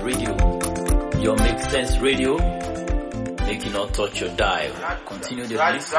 Radio. Your Make Sense Radio. Make you not touch your dial. Continue the list.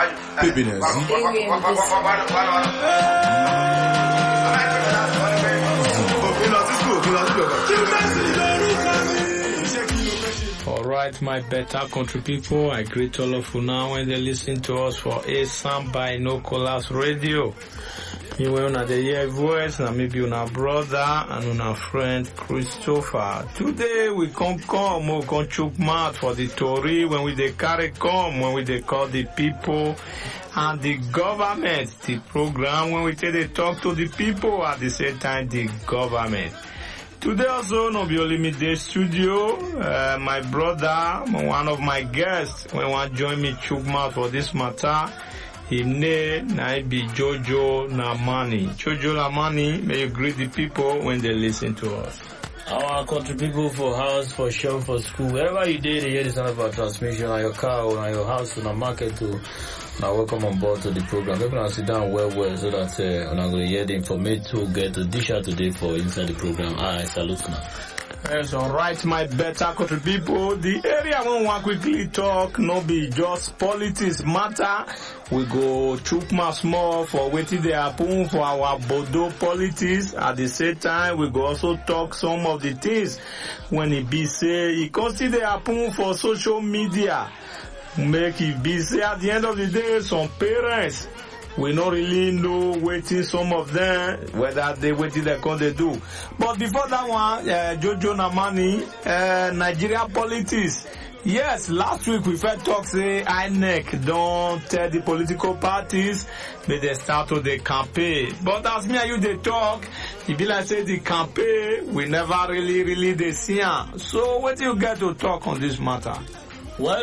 Alright, my better country people, I greet all of you now when they listen to us for ASAM by Nocolas Radio. You will not hear voice, and maybe your brother and your friend Christopher. Today we come chook mouth for the story when we they carry come, when we they call the people and the government, the program when we say they talk to the people at the same time the government. Today also, no be only me the studio, my brother, one of my guests, when want join me chook mouth for this matter, him name na be Jojo Namani. Jojo Namani, may you greet the people when they listen to us. Our country people for house, for shop, for school, wherever you did, you hear the sound of our transmission on your car, or on your house, on a market too. Now welcome on board to the program. We're gonna sit down well so that I'm gonna hear the information to get to dish out today for inside the program. I salute now. Yes, alright, my better country people. The area we want quickly talk, no be just politics matter. We go chook my small for waiting they happen for our Bodo politics. At the same time, we go also talk some of the things when it be say, it consider happen for social media. Make it be say at the end of the day, some parents, we don't really know waiting some of them, whether they waiting they can they do. But before that one, Jojo Namani, Nigeria politics. Yes, last week we first talk say INEC don't tell the political parties that they start to the campaign. But as me and you they talk, it be like say the campaign we never really they see. So what do you get to talk on this matter? Well,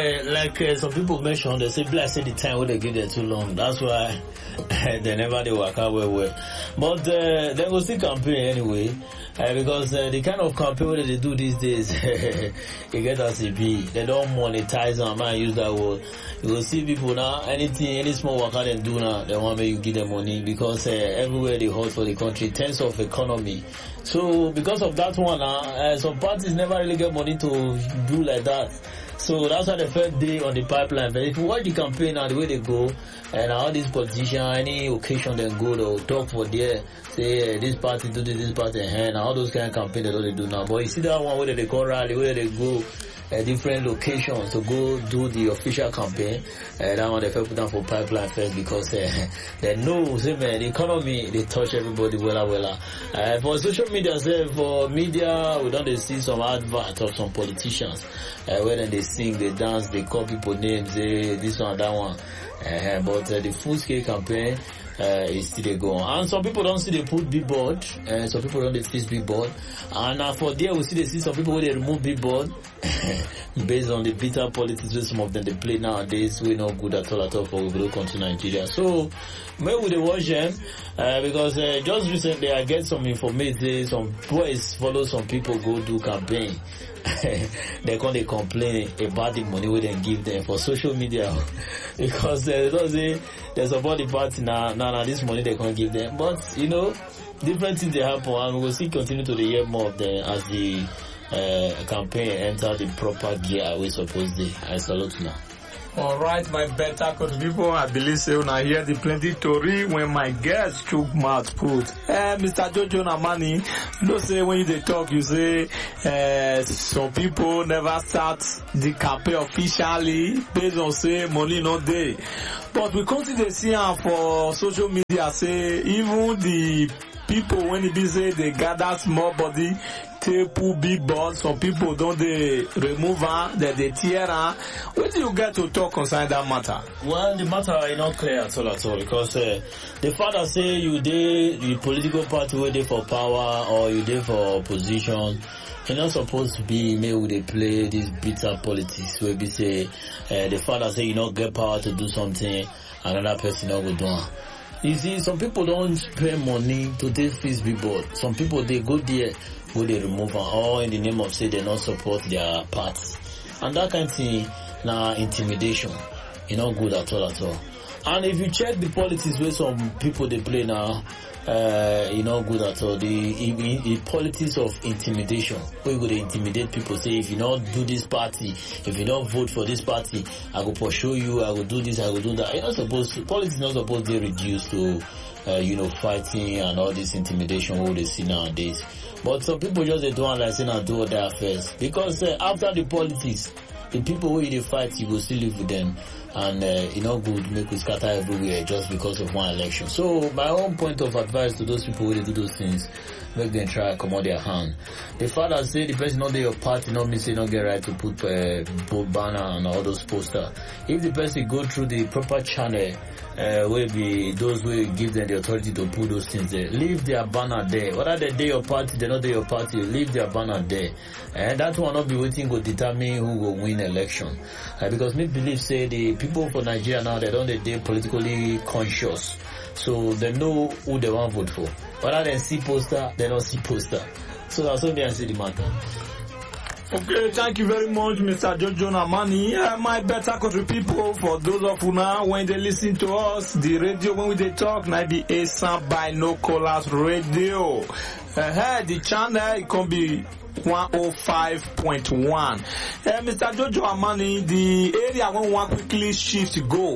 some people mentioned, they say, say the time when they give them too long. That's why they never they work out well. But they will still campaign anyway, because the kind of campaign that they do these days, you get as it be. They don't monetize them. I use that word. You will see people now, any small worker they do now, they want me to give them money because everywhere they hold for the country, in terms of economy. So because of that one, some parties never really get money to do like that. So that's why the first day on the pipeline. But if you watch the campaign and the way they go, and all these politicians, any occasion they go, they'll talk for there, say this party do this party, and all those kind of campaign that they do now. But you see that one where they go rally, where they go different locations to go do the official campaign. That one they first put down for pipeline first because they know, say man, the economy they touch everybody well. For social media, for media, we don't see some advert of some politicians where then they sing, they dance, they call people names, this one, that one. But the full scale campaign is still go on. And some people don't see they put billboard, some people don't they fix billboard. And for there we see some people where they remove billboard based on the bitter politics where some of them they play nowadays. We not good at all for we will come to Nigeria. So maybe they watch them because just recently I get some information, some boys follow some people go do campaign. They complain about the money we then give them for social media because they don't say there's a body party now this money they can't give them. But you know, different things they happen and we will still continue to hear more of them as the campaign enter the proper gear we suppose they. I salute now. Alright, my better country people, I believe say when I hear the plenty story when my guest chook mouth put. Mr. Jojo Namani, you say when they talk, you say some people never start the campaign officially based on say money not there. But we consider see for social media say even the people when it be say they gather small body, they put big balls. Some people don't they remove her, they tear her. When do you get to talk concerning that matter? Well, the matter is not clear at all because the father say you did the political party where they for power or you did for opposition. You're not supposed to be made they play this bitter politics where we say the father say you not get power to do something, another person not go do it. You see, some people don't spend money to take fix billboard. Some people they go there, go they remove them, all in the name of say they not support their party. And that kind of thing, now intimidation, not good at all. And if you check the politics where some people they play now, not good at all. The politics of intimidation, where you go to intimidate people, say if you don't do this party, if you don't vote for this party, I will pursue you, I will do this, I will do that. Politics is not supposed to be reduced to fighting and all this intimidation what they see nowadays. But some people just they don't like saying and do other affairs. Because after the politics, the people who they fight, you will still live with them. And good make we scatter everywhere just because of one election. So my own point of advice to those people who do those things, make them try to come out their hand. The fact that say the person not there your party not mean say not get right to put banner and all those posters. If the person go through the proper channel, will be those who give them the authority to put those things there. Leave their banner there. Whether they day your party, they not day your party, leave their banner there. And that will not be waiting to determine who will win election. Because me believe say the people for Nigeria now, they don't they politically conscious. So they know who they want to vote for. Whether they see poster, they don't see poster. So that's what they see the matter. Okay, thank you very much, Mr. Jojo Namani. My better country people, for those of you now, when they listen to us, the radio, when they talk, now be Asan Binoculars Radio. The channel, it can be 105.1. Mr. Jojo Amani, the area when one quickly shift go.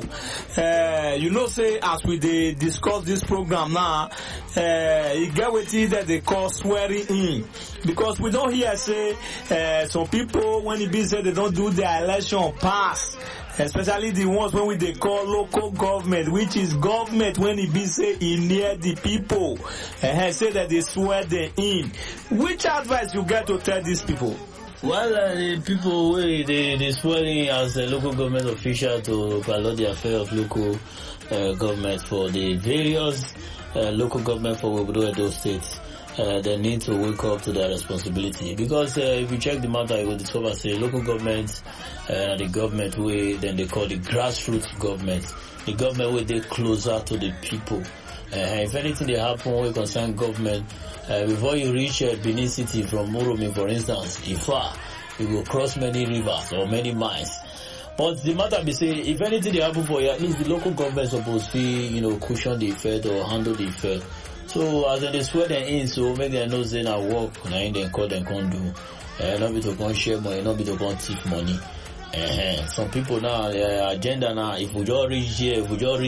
Say as we discuss this program now, you get with it that they call swearing in. Because we don't hear say some people when it be said they don't do their election pass. Especially the ones when they call local government, which is government when it be say in near the people, say that they swear them in. Which advice you get to tell these people? Well, the people they swear in as a local government official to ballot the affair of local government for the various local government for Obodo states. They need to wake up to their responsibility, because if you check the matter, you will discover say local government the government way then they call the grassroots government, the government where they closer to the people. If anything they happen we concern government, before you reach Benin City from Muromi, for instance, Ifa, you will cross many rivers or many miles. But the matter be say, if anything they happen for you, at least the local government supposed to cushion the effect or handle the effect. So as they swear them in, so make them know say na work, na in them call them can do. Not be to come share money, not be to come thief money. Some people now, their agenda now, if we just reach here,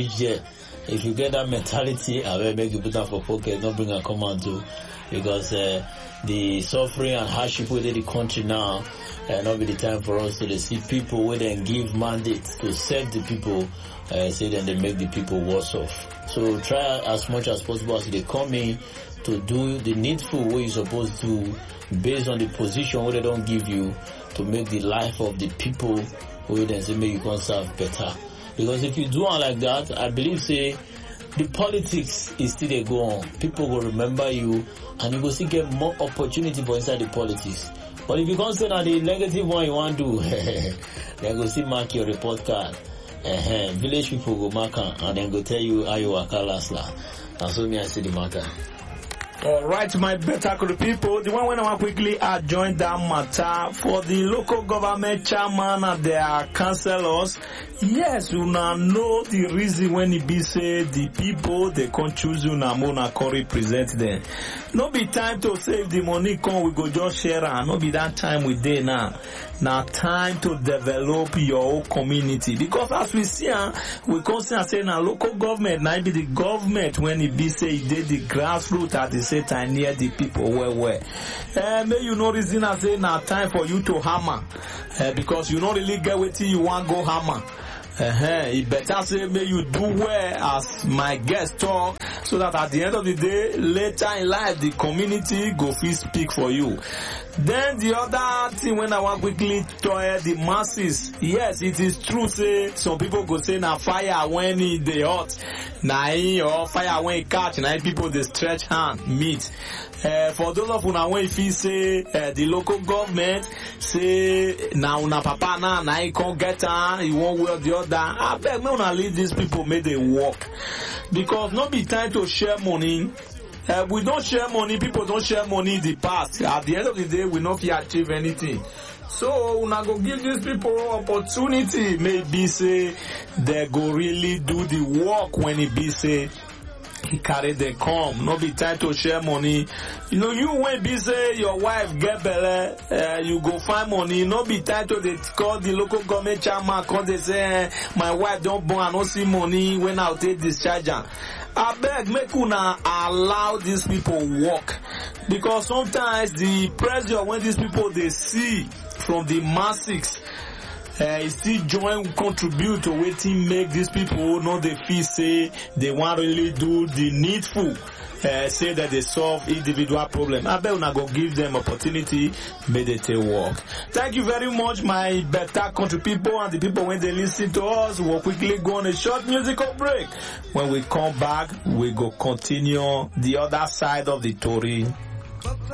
if you get that mentality, I will make you put that for pocket, not bring a command to, because the suffering and hardship within the country now, not be the time for us to see people where they give mandates to serve the people, say then they make the people worse off. So try as much as possible as they come in to do the needful way you're supposed to, based on the position where they don't give you, to make the life of the people who then say make you can serve better. Because if you do it like that, I believe say the politics is still they go on. People will remember you and you will still get more opportunity for inside the politics. But if you can't say that the negative one you want to do, they go see mark your report card. Village people go mark and then go tell you how you work last. That's what me I see the matter. Alright, my better people, the one when I want quickly join that matter for the local government chairman and their councillors. Yes, you now know the reason when it be say the people they can't choose you now mona can represent them. No be time to save the money come we go just share and no be that time we dey now. Now time to develop your own community, because as we see we consider say now local government now be the government when it be say it did the grassroots at the same time near the people where. May you know reason I say now time for you to hammer because you don't really get what you want go hammer. It better say may you do well as my guest talk, so that at the end of the day, later in life, the community go feel speak for you. Then the other thing when I want quickly to the masses, yes, it is true say some people go say na fire when it dey hot, na or fire when it catch, na people they stretch hand meet. For those of una when if you say the local government say na una papa na he can't get he won't wear the other. I beg me una leave these people make they work, because not be time to share money. we don't share money, people don't share money in the past. At the end of the day, we not fit achieve anything. So una go give these people opportunity, maybe say they go really do the work when it be say he carry them come. No be time to share money. You know, you when be say your wife get belle, you go find money. No be time to they call the local government chairman, cause they say my wife don't born, I don't see money when I'll take discharge her. I beg, make una allow these people work, because sometimes the pressure when these people they see from the masses, still join contribute to wetin make these people know they feel say they want really do the needful, say that they solve individual problem. I bet una go give them opportunity, make they take work. Thank you very much, my better country people and the people when they listen to us. We'll quickly go on a short musical break. When we come back, we go continue the other side of the story.